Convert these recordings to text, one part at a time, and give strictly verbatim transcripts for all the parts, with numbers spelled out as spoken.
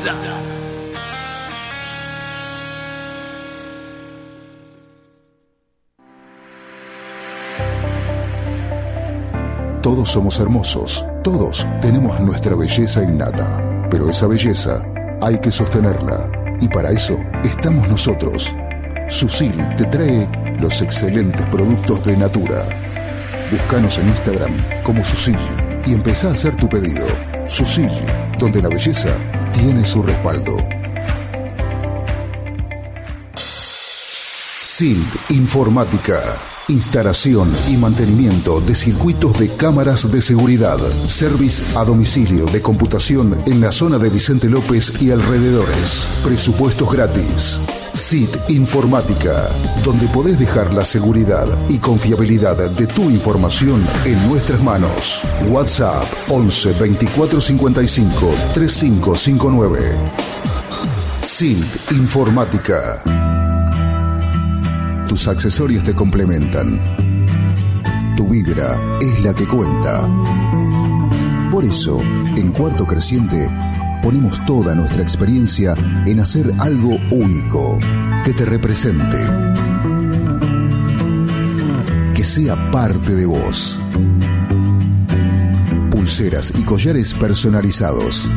hermosa. Todos somos hermosos, todos tenemos nuestra belleza innata, pero esa belleza hay que sostenerla, y para eso estamos nosotros. Susil te trae los excelentes productos de Natura. Búscanos en Instagram como Susil y empezá a hacer tu pedido. Susil, donde la belleza tiene su respaldo. S I L T Informática. Instalación y mantenimiento de circuitos de cámaras de seguridad. Service a domicilio de computación en la zona de Vicente López y alrededores. Presupuestos gratis. S I T Informática, donde podés dejar la seguridad y confiabilidad de tu información en nuestras manos. WhatsApp once veinticuatro cincuenta y cinco treinta y cinco cincuenta y nueve. S I L T Informática. Tus accesorios te complementan. Tu vibra es la que cuenta. Por eso, en Cuarto Creciente, ponemos toda nuestra experiencia en hacer algo único, que te represente, que sea parte de vos. Pulseras y collares personalizados,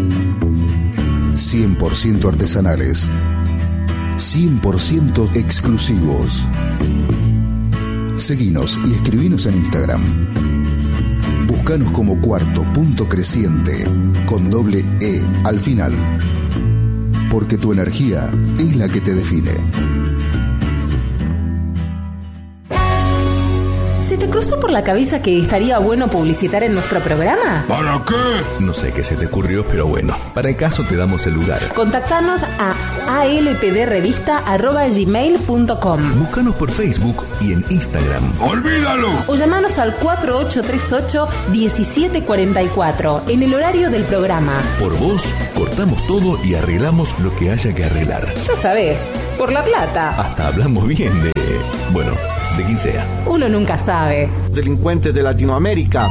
cien por ciento artesanales, cien por ciento exclusivos. Seguinos y escribinos en Instagram. Búscanos como Cuarto Punto Creciente, con doble E al final. Porque tu energía es la que te define. ¿Se te cruzó por la cabeza que estaría bueno publicitar en nuestro programa? ¿Para qué? No sé qué se te ocurrió, pero bueno, para el caso te damos el lugar. Contactanos a a l p d revista arroba gmail punto com. Búscanos por Facebook y en Instagram. ¡Olvídalo! O llamanos al cuatro ocho tres ocho uno siete cuatro cuatro en el horario del programa. Por vos, cortamos todo y arreglamos lo que haya que arreglar. Ya sabés, por la plata. Hasta hablamos bien de... bueno, de quien sea. Uno nunca sabe. Delincuentes de Latinoamérica.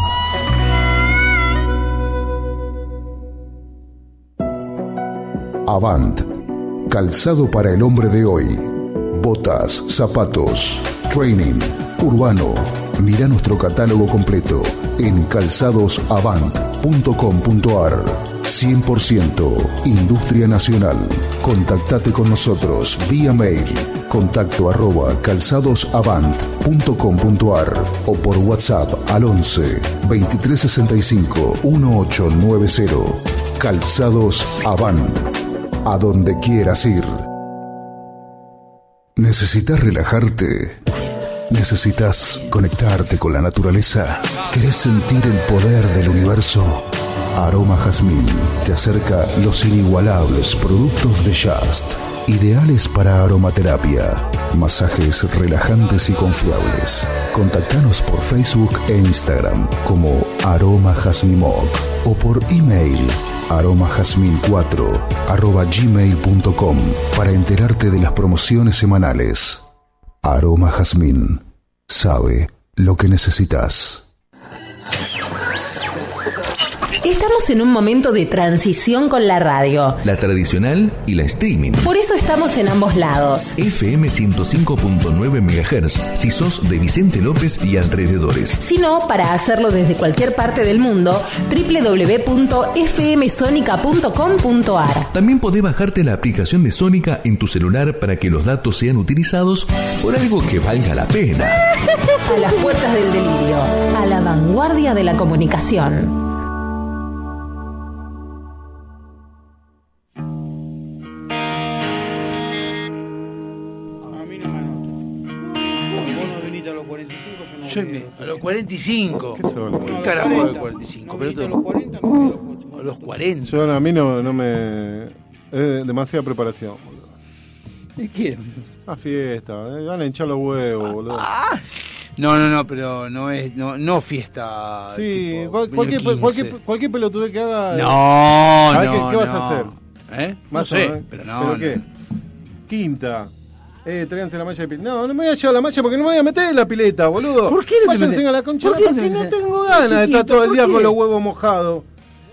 Avant. Calzado para el hombre de hoy. Botas, zapatos, training, urbano. Mira nuestro catálogo completo en calzados avant punto com punto a r. cien por ciento Industria Nacional. Contactate con nosotros vía mail. Contacto arroba calzadosavant punto com punto a r o por WhatsApp al once veintitrés sesenta y cinco dieciocho noventa. Calzados Avant. A donde quieras ir. ¿Necesitas relajarte? ¿Necesitas conectarte con la naturaleza? ¿Querés sentir el poder del universo? Aroma Jazmín te acerca los inigualables productos de Just, ideales para aromaterapia, masajes relajantes y confiables. Contactanos por Facebook e Instagram como Aroma Jazmimoc o por email aromajazmin cuatro arroba gmail punto com para enterarte de las promociones semanales. Aroma Jazmín sabe lo que necesitas. Estamos en un momento de transición con la radio. La tradicional y la streaming. Por eso estamos en ambos lados. F M ciento cinco punto nueve megahertz si sos de Vicente López y alrededores. Si no, para hacerlo desde cualquier parte del mundo, doble u doble u doble u punto f m sonica punto com punto a r. También podés bajarte la aplicación de Sónica en tu celular para que los datos sean utilizados por algo que valga la pena. A las puertas del delirio, a la vanguardia de la comunicación. Yo me, a los cuarenta y cinco. ¿Qué son? ¿Qué carajo de cuarenta y cinco? No, Pero viniste todo... a los cuarenta, no viniste a los cuarenta. A los cuarenta. Yo a mí no, no me... Es demasiada preparación, boludo. ¿De qué? Una fiesta, eh, van a hinchar los huevos, boludo. Ah, no, no, no, pero no es no, no fiesta. Sí, tipo cual- cualquier, quince. cualquier, cualquier pelotudez que haga... No, ¿sabés no, qué, qué vas no. a hacer? ¿Eh? Más no o sé, menos. pero no. ¿Pero no. qué? Quinta. Eh, tráiganse la malla de pileta. No, no me voy a llevar la malla porque no me voy a meter en la pileta, boludo. ¿Por qué no te Váyanse metés? a la concha ¿Por qué no porque te no metés? tengo ganas de Chiquito, estar todo el ¿por día qué? con los huevos mojados.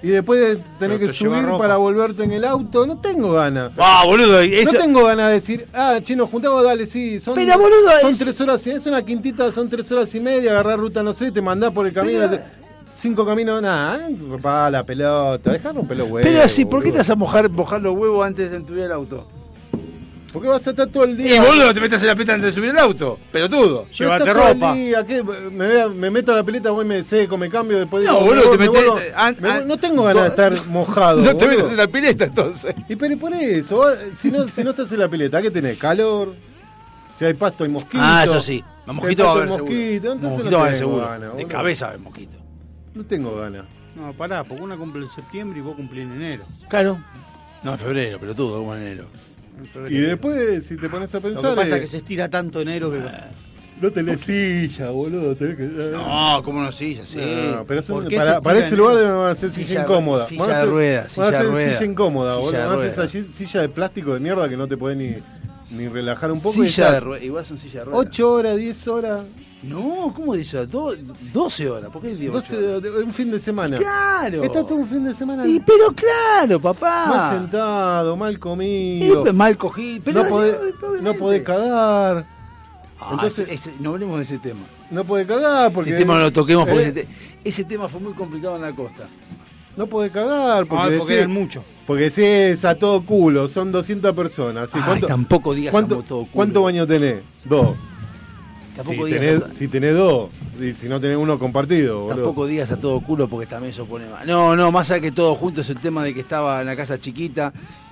y después tener Pero que te lleva subir ropa. para volverte en el auto. No tengo ganas. Ah, boludo, eso... No tengo ganas de decir, ah, che, nos juntamos, dale, sí. Son, Pero, boludo, son es- tres horas, y- es una quintita, son tres horas y media, agarrar ruta, no sé, te mandás por el camino. Pero- te- cinco caminos, nada, eh, pa la pelota, dejar romper los huevos. Pero sí, ¿por qué te boludo. vas a mojar, mojar los huevos antes de subir el auto? Porque vas a estar todo el Y día. boludo, te metes en la pileta antes de subir el auto. Pelotudo. Pero Llévate estás todo el ropa. día, ¿qué? Me, voy a- me meto a la pileta, voy, me seco, me cambio, después No, digo, boludo, me te me metés- vuelvo- an- me- an- no tengo ganas de estar mojado. No te boludo. metes en la pileta entonces. Y pero por eso, vos, si no, si no estás en la pileta, ¿qué tenés? Calor, si hay pasto hay mosquito. Ah, eso sí. Si hay Mosquito va a pasto, haber hay seguro. mosquito, entonces Mosquito no va a haber tengo seguro. ganas, De boludo. cabeza va a haber mosquito. No tengo ganas. No, pará, porque una cumple en septiembre y vos cumplís en enero. Claro. No, en febrero, pelotudo, como en enero. En febrero. Y después, si te pones a Lo pensar, que pasa eh, es que se estira tanto enero que... no tenés silla, boludo. Tenés que... No, cómo no silla, sí. No, pero es un- ¿Por qué para, se para tira ese en lugar enero? van a hacer silla, Silla- incómoda. silla Van a de hacer- ruedas, Van a silla de hacer ruedas. silla incómoda, Silla boludo. de Van a hacer ruedas. silla, silla de plástico de mierda que no te podés ni, ni relajar un poco. y Silla de estás ruedas. Igual son silla de ruedas. ocho horas, diez horas, No, ¿cómo dice? Do- doce horas. ¿Por qué digo ocho doce, horas? de- un fin de semana. Claro. Estás todo un fin de semana Y, pero claro, mal papá. sentado, mal Y, comido. pues, mal cogido. Pero no podés, obviamente. no podés cagar. Ah, Entonces- ese- ese- no hablemos de ese tema. No podés cagar porque. ese tema no lo toquemos porque eh, ese, te- ese tema fue muy complicado en la costa. No podés cagar porque. Ah, porque decís- eran muchos. Porque si es a todo culo, son doscientas personas. ¿sí? Ay, ¿Cuánto, tampoco digas cuánto, amo todo culo. ¿Cuántos baños tenés? Dos. Tampoco Si digas, tenés, a, si tenés dos, y si no tenés uno compartido, boludo. tampoco digas a todo culo porque también eso pone mal. No, no, más allá que todo junto es el tema de que estaba en la casa chiquita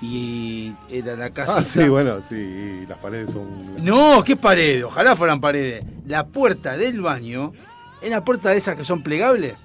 y era la casa. Ah, sí, bueno, sí, y las paredes son. No, ¿qué pared? Ojalá fueran paredes. La puerta del baño, es la puerta de esas que son plegables.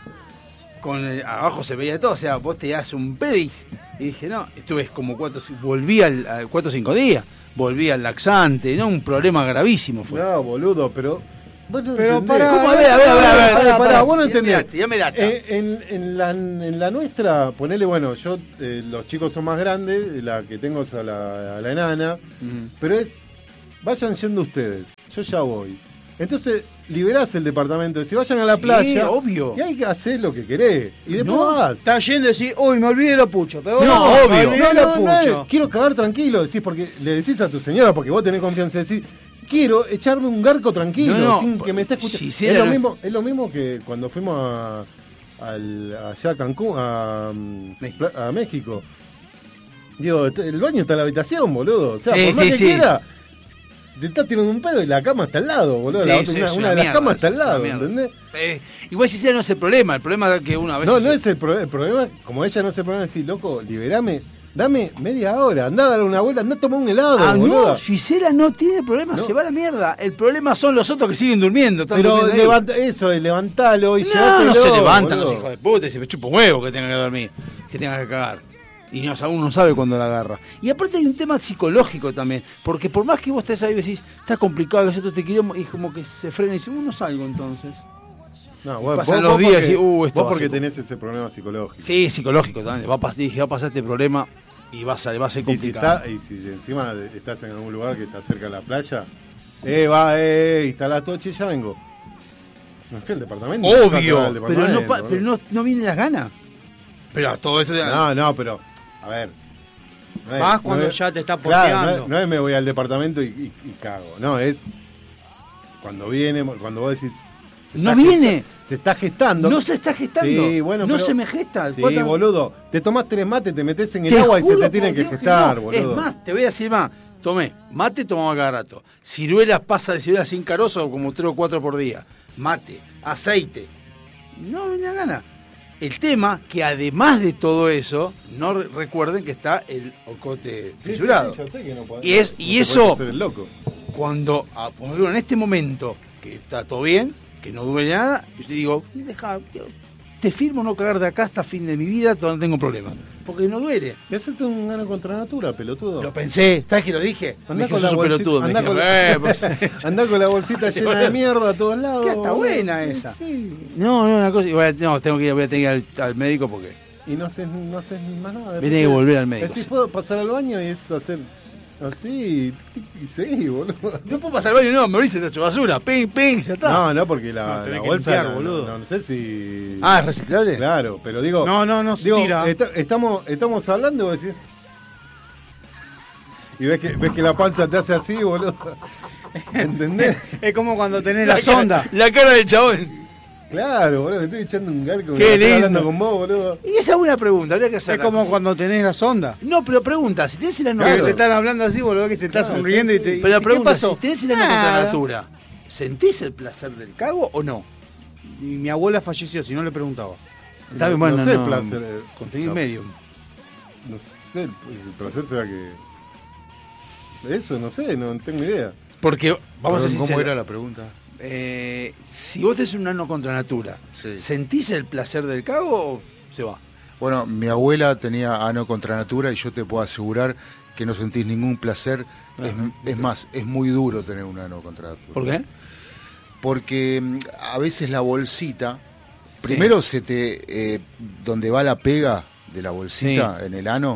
Con el- abajo se veía todo, o sea, vos te das un pedis. Y dije, no, estuve como cuatro, volví al, al cuatro o cinco días, volví al laxante, no, un problema gravísimo fue. No, boludo, pero. vos no Pero entendés. pará, ¿Cómo? A ver, a ver, a ver, a ver, Pará, pará, pará, pará. vos no Ya me entendés. date, ya me data. Eh, en, en, la, en la nuestra, ponele, bueno, yo, eh, los chicos son más grandes, la que tengo es a la, a la enana, Mm. pero es, vayan yendo ustedes, yo ya voy. Entonces, liberás el departamento, decís, vayan a la Sí, playa, obvio. y hay que hacer lo que querés, y después No, vas. Está yendo y decís, uy, me olvidé los puchos. Pero No, no, obvio. Me olvidé No, los no, no, puchos. quiero cagar tranquilo, decís, porque le decís a tu señora, porque vos tenés confianza, decís, quiero echarme un garco tranquilo, No, no, sin que me esté escuchando. si es, hiciera lo no- mismo, es lo mismo que cuando fuimos a, al- allá a Cancún, a, mm, México. Pla- a México. Digo, t- el baño está en la habitación, boludo. O sea, Sí, por más sí, que sí. quiera, te estás tirando un pedo y la cama está al lado, boludo. Sí, La sí, otra- una es una una de las mierda, camas está al es una lado, mierda. ¿entendés? Eh, igual Gisela no es el problema, el problema es que una vez. No, no es el, pro- el problema, como ella no es el problema, decir, loco, liberame, dame media hora, andá a dar una vuelta, andá a tomar un helado, Ah, boludo. no, Gisela no tiene problema, No. se va a la mierda. El problema son los otros que siguen durmiendo. están Pero durmiendo ahí. levanta, eso, levantalo y No, llévatelo, no se levantan boludo. los hijos de puta y se me chupa un huevo que tengan que dormir, que tengan que cagar. Y no, uno no sabe cuándo la agarra. Y aparte hay un tema psicológico también, porque por más que vos estés ahí y decís, está complicado, que nosotros te queremos, y como que se frena y dice, uh, no salgo entonces. No, bueno, pasan vos, los vos días porque, y, uh, esto vos va a porque ser- tenés ese problema psicológico. Sí, psicológico también. Va a, pas- dije, va a pasar este problema y va a, ser- va a ser Y si, complicado. está, y si encima estás en algún lugar que está cerca de la playa, eh, va, eh, está la toche, ya vengo. Me fui al departamento. Obvio, fui al pero, no, departamento, pa- boludo. pero no, no vienen las ganas. Pero a todo esto... No, no, pero, a ver. no es- Vas no cuando es- ya te está Claro, porteando. no, es, no es me voy al departamento y, y- y cago. No, es cuando viene, cuando vos decís. se No está viene. gesta- se está gestando. No se está gestando. Sí, bueno, no pero- se me gesta. Sí, ¿Cuántas- boludo. Te tomás tres mates, te metes en el Te agua y se juro te por tienen que Dios gestar, no. boludo. Es más, te voy a decir más. Tomé, mate tomaba cada rato. Ciruelas, pasa de ciruelas sin carozo como tres o cuatro por día. Mate, aceite. No me da gana. El tema que además de todo eso, no re- recuerden que está el ocote Sí, sí, fisurado. sí, yo sé que no podés- Y es- no y te eso- podés hacer el loco. Cuando, ah, por ejemplo, en este momento, que está todo bien, que no duele nada, yo te digo, deja, yo te firmo no cagar de acá hasta fin de mi vida, todavía no tengo problema. Porque no duele. Y hacerte un gano contra natura, pelotudo. Lo pensé, ¿sabes que lo dije? Andá Me dije, con, sos la un bolsita, pelotudo. Me andá, dije, con "Eh, la, pues, andá con la bolsita llena de mierda a todos lados. que está boludo. buena esa. Sí. No, no, una cosa, y voy a- no, tengo que ir, voy a tener que ir al, al médico porque Y no haces, no haces más nada. Viene que volver al médico, Decís, sí. puedo pasar al baño y es hacer. Así, y seguí, boludo. No puedo pasar al baño, no, me dice te hecho basura, ping, ping, ya está. No, no, porque la, No, la tenés que bolsa, limpiar, no, boludo. No, no sé si... Ah, ¿es reciclable? Claro, pero digo... No, no, no se digo, tira. está- estamos, estamos hablando y vos decís... Y ves que, ves que la panza te hace así, boludo. ¿Entendés? Es como cuando tenés la, sonda. La cara del chabón. Claro, boludo, me estoy echando un garco. Qué Estoy lindo. hablando con vos, boludo. Y esa es una pregunta, habría que hacer. Es como cuando tenés la sonda. No, pero pregunta, si tenés el ano Que contra- te están hablando así, boludo, que se está Claro, sonriendo sí, y te. sí. y Pero la ¿qué pregunta, pasó? si tenés el ano contra Nada. natura, ¿sentís el placer del cago o no? Y mi abuela falleció, si no le preguntaba. Está bien, No bueno, sé no. el placer. eh, Conseguí no, medio. No sé, el, el placer será que... Eso, no sé, no tengo idea. Porque, vamos a Perdón, ser ¿cómo sinceros, era la pregunta? eh, si vos tenés un ano contra natura, Sí. ¿sentís el placer del cago o se va? Bueno, mi abuela tenía ano contra natura y yo te puedo asegurar que no sentís ningún placer. Es, es más, es muy duro tener un ano contra natura. ¿Por qué? Porque mm, a veces la bolsita, primero se te, eh, donde va la pega de la bolsita Sí. en el ano,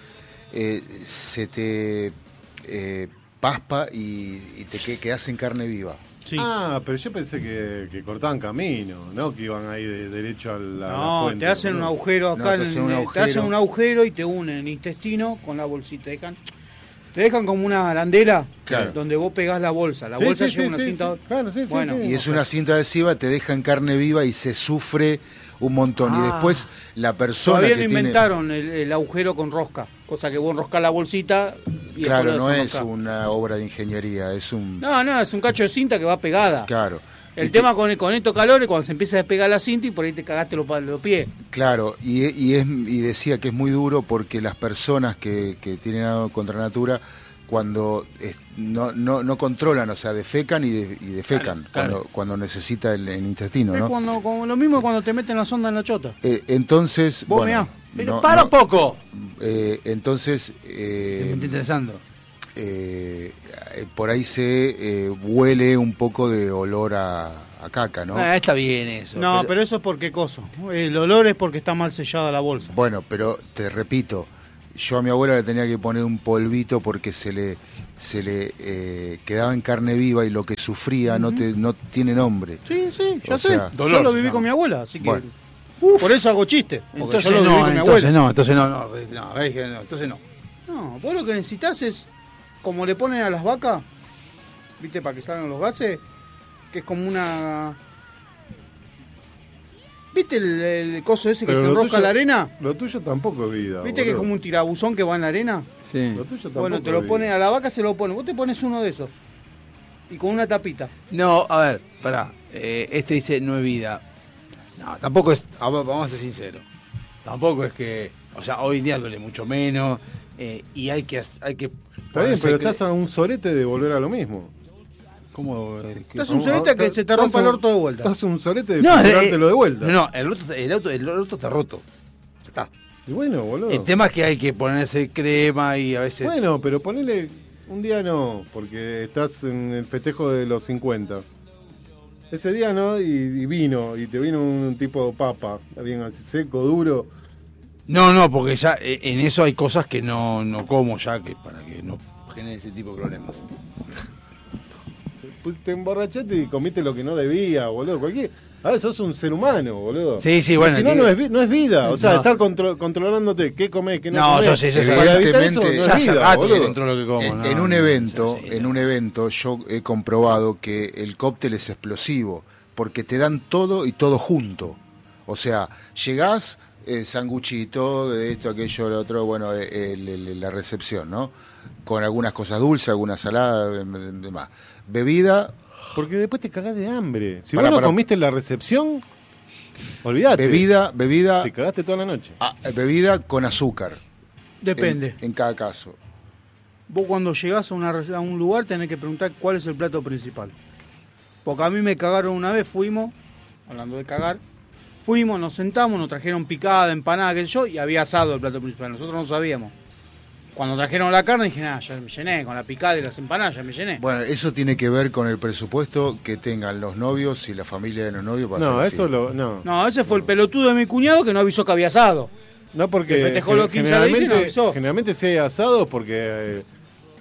eh, se te eh, paspa y, y te que- quedás en carne viva. Sí. Ah, pero yo pensé que, que cortaban camino, ¿no? Que iban ahí de, derecho a la, a la No, fuente, te hacen un boludo. agujero No, acá, te en hacen el- un te agujero. hacen un agujero y te unen el intestino con la bolsita. Te dejan, te dejan como una arandela Claro. donde vos pegás la bolsa. La Sí, bolsa sí, lleva sí, una sí, cinta. sí. Claro, sí, sí, Bueno, sí. Y es una cinta adhesiva, te deja en carne viva y se sufre un montón. Ah. Y después la persona Todavía que no tiene... inventaron el, el agujero con rosca. Cosa que vos enroscás la bolsita y Claro, después no la es desenroscás. una obra de ingeniería, es un... No, no, es un cacho de cinta que va pegada. Claro. El Y tema con, con estos calores, cuando se empieza a despegar la cinta y por ahí te cagaste los, pa- los pies. Claro, y, y, es, y decía que es muy duro porque las personas que, que tienen algo contra natura, cuando es- no, no, no controlan, o sea, defecan y, de- y defecan Claro, claro. Cuando, cuando necesita el, el intestino, Es ¿no? cuando, como lo mismo cuando te meten la sonda en la chota. Eh, entonces, Vos bueno, mirá. Pero no- para no, un poco. eh, entonces, Me eh, está interesando. eh, eh, por ahí se eh, huele un poco de olor a, a caca, ¿no? Ah, está bien eso. No, pero... eso es porque coso. El olor es porque está mal sellada la bolsa. Bueno, pero te repito, yo a mi abuela le tenía que poner un polvito porque se le se le eh, quedaba en carne viva y lo que sufría no te no tiene nombre. Sí, sí, ya O sé. sea, dolor yo lo se viví llama. con mi abuela, así que. Bueno. Por eso hago chiste. Porque Entonces yo lo viví no, con mi entonces abuela. no, entonces no, no, no, es que no, entonces no. No, vos lo que necesitas es, como le ponen a las vacas, ¿viste? Para que salgan los gases, que es como una. ¿Viste el, el coso ese que Pero se lo enrosca tuyo- en la arena? Lo tuyo tampoco es vida. ¿Viste que es boludo. como un tirabuzón que va en la arena? Sí. Lo tuyo tampoco Bueno, te es lo vida. ponen a la vaca, se lo ponen. Vos te pones uno de esos. Y con una tapita. No, a ver, pará. Eh, este dice no es vida. No, tampoco es. a ver, Vamos a ser sinceros. Tampoco es que. O sea, hoy en día duele mucho menos. eh, y hay que. hay que Está bien, pero estás a un sorete de volver a lo mismo. ¿Cómo? eh, que- Estás un soleta que se te rompa el orto de vuelta. Estás un sorete de No, eh, ponértelo de vuelta. No, no, el orto, el, auto, el orto está roto. Ya está. Y bueno, boludo. El tema es que hay que ponerse crema y a veces. Bueno, pero ponele un día no, porque estás en el festejo de los cincuenta. Ese día no, y, y vino, y te vino un tipo papa, bien así seco, duro. No, no, porque ya eh, en eso hay cosas que no, no como ya que para que no genere ese tipo de problemas. Pues te emborrachaste y comiste lo que no debía, boludo. Cualquier... A ver, sos un ser humano, boludo. Sí, sí, Pero bueno, Si no, que- no es, vi- no es vida. O sea, No. estar contro- controlándote qué comés, qué no, No, comés. yo sé, yo sé. Para evitar eso, no Evidentemente, es ya hace vida, rato que boludo. controlo lo que como. En, no, en un no, evento, sí, sí, en no. un evento yo he comprobado que el cóctel es explosivo porque te dan todo y todo junto. O sea, llegás, eh, sanguchito, de esto, aquello, lo otro, bueno, eh, el- el- la recepción, ¿no? Con algunas cosas dulces, algunas saladas, em, demás. Bebida, Porque después te cagás de hambre. Si Pará, vos no pará. comiste en la recepción, olvídate. bebida, bebida, Te cagaste toda la noche. ah, bebida con azúcar. Depende. En, en cada caso. Vos cuando llegás a, una, re- a un lugar tenés que preguntar cuál es el plato principal. Porque a mí me cagaron una vez, fuimos, hablando de cagar, fuimos, nos sentamos, nos trajeron picada, empanada, qué sé yo, y había asado el plato principal. Nosotros no sabíamos. Cuando trajeron la carne dije, nada, ya me llené, con la picada y las empanadas ya me llené. Bueno, eso tiene que ver con el presupuesto que tengan los novios y la familia de los novios para No, hacer eso fiesta. lo. No. No, ese fue el pelotudo de mi cuñado que no avisó que había asado. No, porque Que festejó los quince de la hija y no generalmente, avisó. generalmente si hay asados porque eh,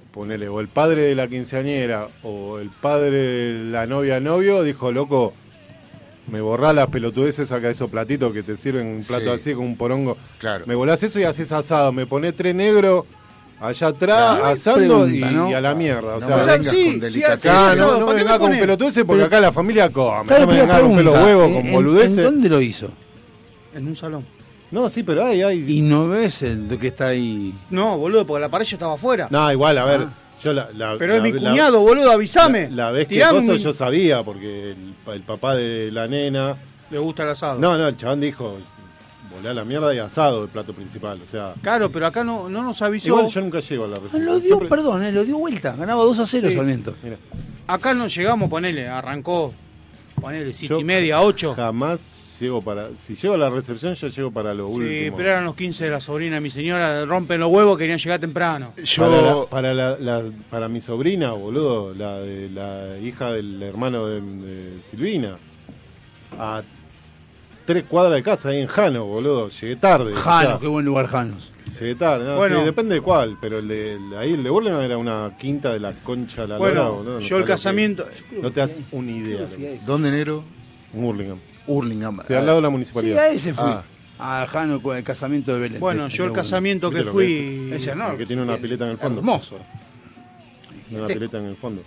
ponele, o el padre de la quinceañera o el padre de la novia novio dijo, loco, me borrás las pelotudeces, saca esos platitos que te sirven un plato Sí. así con un porongo. Claro. Me volás eso y haces asado, me ponés tres negros allá atrás Claro, asando pregunta, y, ¿no? y a la mierda. O No sea, me O sea, vengas sí, con sí, delicadeza. sí, acá asado, no, no ¿para qué venga me con pones? pelotudeces porque Pero- acá la familia come. Claro, no me pero venga a romper los pregunta, huevos ¿en- con en- boludeces. ¿En dónde lo hizo? En un salón. No, sí, pero hay, hay. Y no ves el de que está ahí. No, boludo, porque la parrilla estaba afuera. No, igual, a ver. Ah. Yo la, la- Pero la- es mi la- cuñado, boludo, avísame. La, la vez que Tirame cosa un- yo sabía, porque el, el papá de la nena. Le gusta el asado. No, no, el chabón dijo, volá la mierda y asado el plato principal. O sea, Claro, pero acá no, no nos avisó. igual yo nunca llego a la recepción. Lo dio, Siempre- perdón, eh, lo dio vuelta. Ganaba dos a cero Sí. Sarmiento. Mira, Acá no llegamos, ponele, arrancó, ponele, siete yo y media, ocho. Jamás llego para. Si llego a la recepción, yo llego para lo Sí, último. pero eran los quince de la sobrina de mi señora, rompen los huevos, querían llegar temprano. Yo, Para, la- para, la- la- para mi sobrina, boludo, la, de, la hija del hermano de, de Silvina, a tres cuadras de casa, ahí en Jano, boludo, llegué tarde. o Janos, sea, qué buen lugar, Janos. llegué tarde, no, Bueno. sí, depende de cuál, pero el de, el de ahí, el de Burlingame era una quinta de la concha de la Bueno, lora, boludo, no yo sabés el lo que casamiento, es. No te das una idea. loco. ¿dónde, negro? Burlingame. Hurlingham. Sí, al lado de la Sí, municipalidad. a ese fui. Ah. A Jano con el casamiento de Belén. bueno, De- yo el de- casamiento que ¿Viste lo fui, que Ese no, El que tiene una pileta en el fondo. Hermoso. Una pileta en el fondo.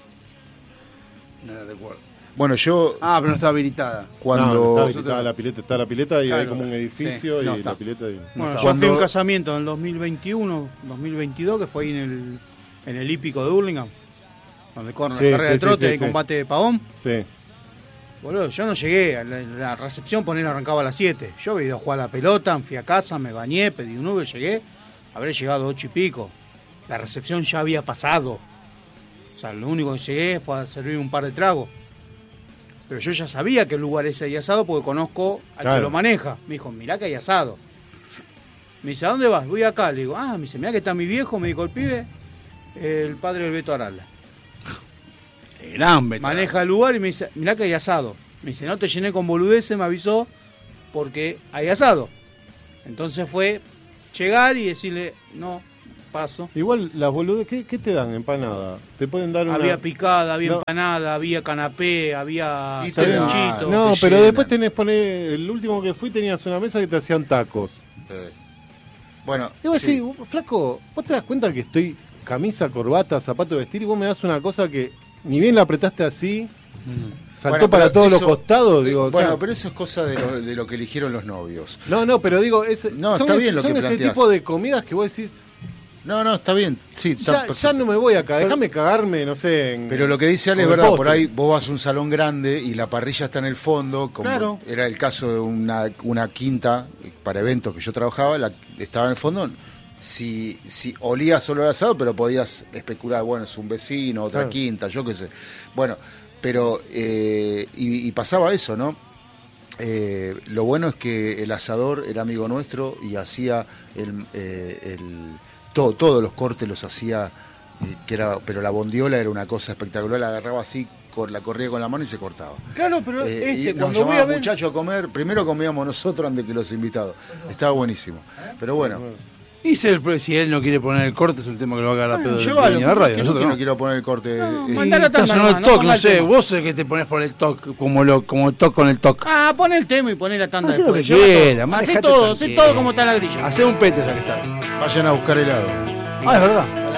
No la recuerdo. Bueno, yo Ah, pero no estaba habilitada. cuando... No, no, está, Nosotros- está la pileta, está la pileta y Claro, hay como un edificio sí, no y está. la pileta. Y... bueno, yo Cuando- fui a un casamiento en el dos mil veintiuno, dos mil veintidós, que fue ahí en el, en el hípico de Hurlingham, donde corren Sí, la carrera sí, de sí, trote sí, y sí. combate de pavón. Sí. Boludo, yo no llegué, a la, la recepción poner arrancaba a las siete. Yo había ido a jugar a la pelota, fui a casa, me bañé, pedí un Uber, llegué, habré llegado a ocho y pico. La recepción ya había pasado. O sea, lo único que llegué fue a servir un par de tragos. Pero yo ya sabía que el lugar ese hay asado porque conozco al Claro. que lo maneja. Me dijo, mirá que hay asado. Me dice, ¿a dónde vas? Voy acá. Le digo, ah, me dice, mirá que está mi viejo, me dijo el pibe, el padre del Beto Arala. Gran veterano. Maneja el lugar y me dice, mirá que hay asado. Me dice, no te llené con boludeces, me avisó, porque hay asado. Entonces fue llegar y decirle, no, paso. Igual las boludas, ¿qué, ¿qué te dan? Empanada. Te pueden dar una. Había picada, había No. empanada, había canapé, había Y te dan- sanguchito. No, te pero llenan. después tenés poner. El último que fui tenías una mesa que te hacían tacos. eh, bueno, Y vos sí. decís, flaco, ¿vos te das cuenta que estoy camisa, corbata, zapato de vestir y vos me das una cosa que ni bien la apretaste así, saltó Bueno, para pero todos eso- los costados? Digo, o Bueno, sea, pero eso es cosa de lo, de lo que eligieron los novios. No, no, pero digo, es, No, son, está ese- bien lo son que ese planteás. tipo de comidas que vos decís, No, no, está bien. Sí, está ya, perfecto. ya no me voy acá, déjame cagarme, no sé. En, Pero lo que dice Ale es con el verdad, postre. por ahí vos vas a un salón grande y la parrilla está en el fondo, como Claro. era el caso de una, una quinta para eventos que yo trabajaba, la, estaba en el fondo. Si, si olías solo al asado, pero podías especular, bueno, es un vecino, otra Claro. quinta, yo qué sé. Bueno, pero, eh, y, y pasaba eso, ¿no? Eh, lo bueno es que el asador era amigo nuestro y hacía el, eh, el- todo, todos los cortes los hacía, eh, que era, pero la bondiola era una cosa espectacular, la agarraba así, con, la corría con la mano y se cortaba. Claro, pero Eh, este, y nos cuando voy a llamaba ver... muchachos a comer, primero comíamos nosotros antes que los invitados. Estaba buenísimo. Pero bueno, Y si, el, si él no quiere poner el corte, es un tema que lo va a cagar a Bueno, pedo del llévalo, dueño de la radio. que no, Nosotros que no no. quiero poner el corte. No, eh, mandá la Está tanda, sonando el hermano, toque, ponga no el sé, tema. vos sos el que te pones por el toque, como lo, como el toque con el toque. Ah, pon el tema y poné la tanda Hacé lo después. que lleva quiera, todo. Hacé manejate todo, hacé tranquilo. todo como está la grilla. Hacé un pete ya que estás. vayan a buscar helado. Ah, es verdad.